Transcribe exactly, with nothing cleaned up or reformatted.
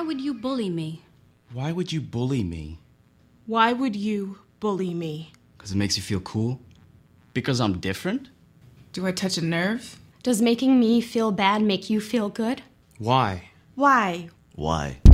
would you bully me? Why would you bully me? Why would you bully me? Because it makes you feel cool? Because I'm different? Do I touch a nerve? Does making me feel bad make you feel good? Why? Why? Why?